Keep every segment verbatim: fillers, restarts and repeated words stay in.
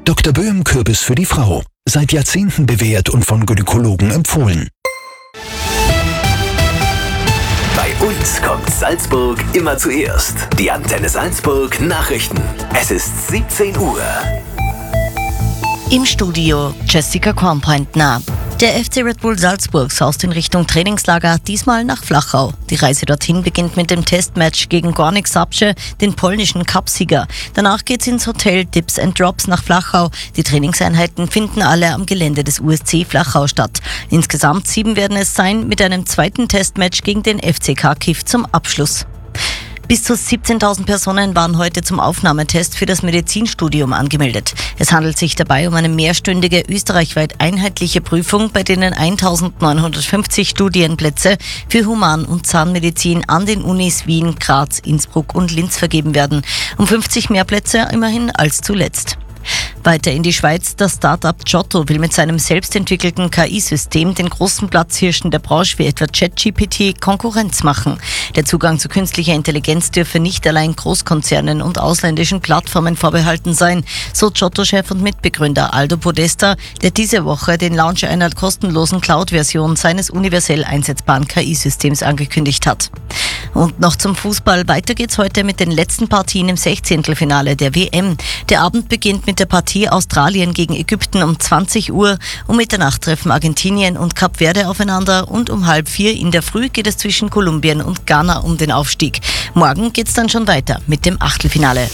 Doktor Böhm Kürbis für die Frau. Seit Jahrzehnten bewährt und von Gynäkologen empfohlen. Bei uns kommt Salzburg immer zuerst. Die Antenne Salzburg Nachrichten. Es ist siebzehn Uhr. Im Studio Jessica Kornpointner. Der F C Red Bull Salzburg saust in Richtung Trainingslager, diesmal nach Flachau. Die Reise dorthin beginnt mit dem Testmatch gegen Górnik Zabrze, den polnischen Cupsieger. Danach geht's ins Hotel Dips and Drops nach Flachau. Die Trainingseinheiten finden alle am Gelände des U S C Flachau statt. Insgesamt sieben werden es sein, mit einem zweiten Testmatch gegen den F C Kharkiv zum Abschluss. Bis zu siebzehntausend Personen waren heute zum Aufnahmetest für das Medizinstudium angemeldet. Es handelt sich dabei um eine mehrstündige, österreichweit einheitliche Prüfung, bei denen eintausendneunhundertfünfzig Studienplätze für Human- und Zahnmedizin an den Unis Wien, Graz, Innsbruck und Linz vergeben werden. Um fünfzig mehr Plätze immerhin als zuletzt. Weiter in die Schweiz. Das Start-up Giotto will mit seinem selbstentwickelten K I-System den großen Platzhirschen der Branche wie etwa ChatGPT Konkurrenz machen. Der Zugang zu künstlicher Intelligenz dürfe nicht allein Großkonzernen und ausländischen Plattformen vorbehalten sein, so Giotto-Chef und Mitbegründer Aldo Podesta, der diese Woche den Launch einer kostenlosen Cloud-Version seines universell einsetzbaren K I-Systems angekündigt hat. Und noch zum Fußball. Weiter geht's heute mit den letzten Partien im Sechzehntelfinale der W M. Der Abend beginnt mit der Partie Australien gegen Ägypten um zwanzig Uhr. Um Mitternacht treffen Argentinien und Kap Verde aufeinander und um halb vier in der Früh geht es zwischen Kolumbien und Ghana um den Aufstieg. Morgen geht's dann schon weiter mit dem Achtelfinale.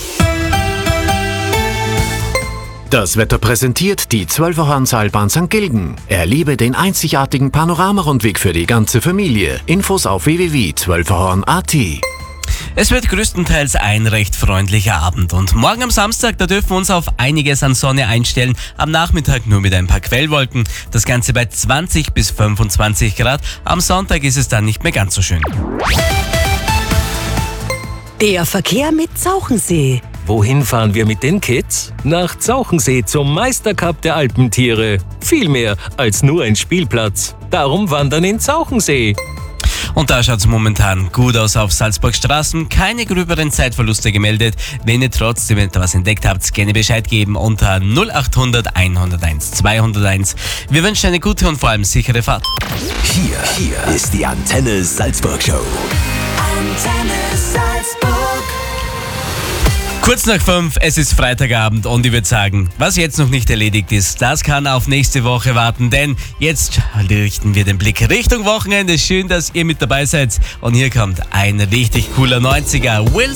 Das Wetter präsentiert die Zwölferhorn-Seilbahn Sankt Gilgen. Erlebe den einzigartigen Panoramarundweg für die ganze Familie. Infos auf w w w punkt zwölferhorn punkt a t. Es wird größtenteils ein recht freundlicher Abend und morgen am Samstag, da dürfen wir uns auf einiges an Sonne einstellen. Am Nachmittag nur mit ein paar Quellwolken. Das Ganze bei zwanzig bis fünfundzwanzig Grad. Am Sonntag ist es dann nicht mehr ganz so schön. Der Verkehr mit Zauchensee. Wohin fahren wir mit den Kids? Nach Zauchensee zum Meistercup der Alpentiere. Viel mehr als nur ein Spielplatz. Darum wandern in Zauchensee. Und da schaut es momentan gut aus auf Salzburgs Straßen. Keine gröberen Zeitverluste gemeldet. Wenn ihr trotzdem etwas entdeckt habt, gerne Bescheid geben unter null achthundert einhunderteins zweihunderteins. Wir wünschen eine gute und vor allem sichere Fahrt. Hier, hier ist die Antenne Salzburg Show. Antenne Salzburg. Kurz nach fünf, es ist Freitagabend und ich würde sagen, was jetzt noch nicht erledigt ist, das kann auf nächste Woche warten, denn jetzt richten wir den Blick Richtung Wochenende. Schön, dass ihr mit dabei seid und hier kommt ein richtig cooler neunziger. Will